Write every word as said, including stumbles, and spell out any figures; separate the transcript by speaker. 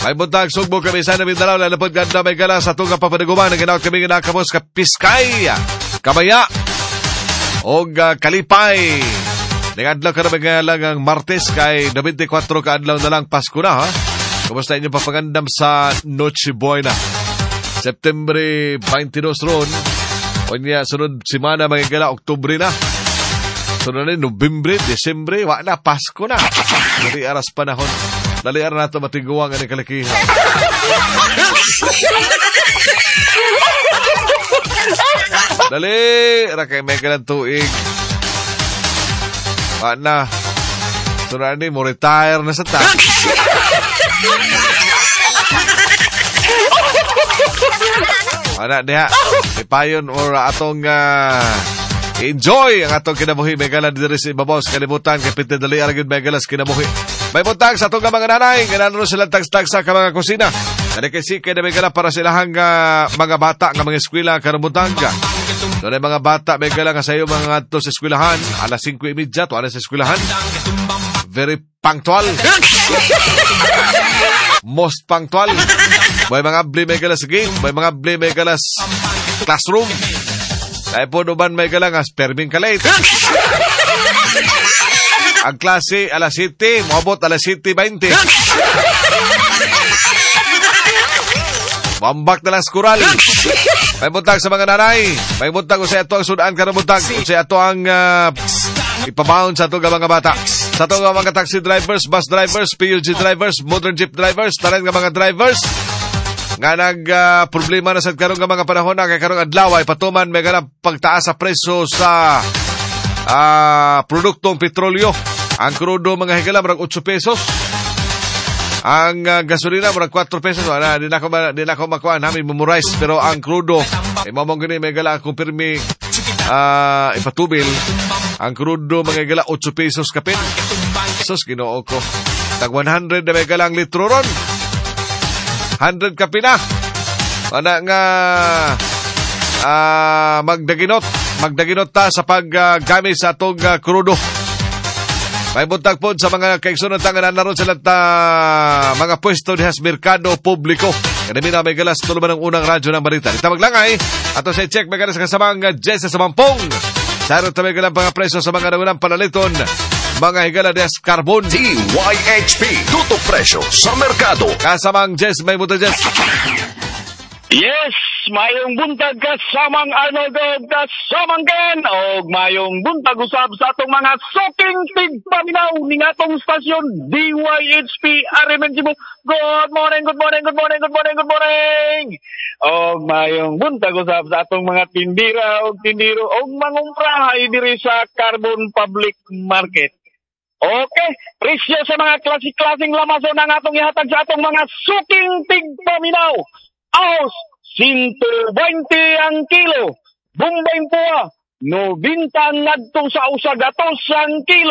Speaker 1: May buntag Sugbo kami sa Mindanao lalapod ganda may gala sa tunga papadagumang naginaot kami ginakamos ka Piskay, Kamaya o uh, Kalipay. Nag-adlaw ka na mga ang Martes kay twenty-four ka adlaw na lang Pasko na ha. Kumusta inyong papagandam sa Noche Buena September twenty-two ron. O niya sunod simana mga gala Oktubre na. Sunod na Nobyembre, Desyembre, wala Pasko na. Dali aras panahon. Dali aras na ito matiguang ang kalakihan. Dali, rakay may galang tuig. Wala na. Sunod na mo retire na sa ta. Wala diha. Ipayon or atong uh, enjoy ang atong kinabuhi. May galang diri sa ibabaw sa kalimutan. Kapit na dali aragin may galang kinabuhi. May buntag sa itong mga nanay. Ganano silang tags-tags sa mga kusina. Nanikisike na may galang para silang uh, mga bata ng mga eskwela karumutang ka. So na mga bata may galang sa iyo mga ato sa eskwelahan. Alas five thirty to alas sa eskwelahan. Very punctual. Most punctual. May mga bli may galas game. May mga bli may galas classroom. Kaya po naman may galang as perming kalate. Ang klase alas siete, maabot alas siete twenty. Mambak na lang skural. May buntag sa mga nanay. May buntag kung sa ito ang sudaan ka na buntag. Kung sa ito ang uh, ipabound sa ito mga bata. Sa ito mga taxi drivers, bus drivers, P U G drivers, motor jeep drivers, taran nga mga drivers. Nga nag-problema uh, na sa karong nga mga panahon na kay karong adlaw ay patuman may ganang pagtaas sa preso sa uh, produktong petrolyo. Ang krudo mga higala marag eight pesos. Ang uh, gasolina marag four pesos. Wala, di na ako, di na ako makuha namin memorize. Pero ang crudo, eh, mamang gani, may gala akong pirmi uh, ipatubil. Ang crudo, mga gala, eight pesos kapin. Sus, ginoo ko. Tag one hundred na may gala ang litro ron. one hundred kapin na. Wala nga uh, magdaginot. Magdaginot ta sa paggamit uh, sa itong uh, crudo. May buntag po sa mga kaigsunod tangan naroon sila ta mga pwesto di has merkado publiko. Kanami na may galas tuluman ng unang radyo ng balita. Ita maglangay. Ato sa check may galas kasamang Jesse sa Mampong. Sarot na may galang mga preso sa mga nagunang panaliton. Mga higala di has carbon.
Speaker 2: D Y H P. Tutok presyo sa merkado.
Speaker 1: Kasamang Jess may buntag Jess.
Speaker 3: Yes! Mayong buntag kasamang Arnold og kasamang Ken og mayong buntag usab sa atong mga suking tigpaminaw ning atong stasyon D Y H P R M N Cebu. Good morning, good morning, good morning, good morning, good morning. Og mayong buntag usab sa atong mga tindira og tindiro og mangumprahay diri sa Carbon Public Market. Okay, presyo sa mga klase-klaseng lamason ang atong ihatag sa atong mga suking tigpaminaw. Aos, one twenty ang kilo. Bumbay po, ninety ngadto sa usagatos ang kilo.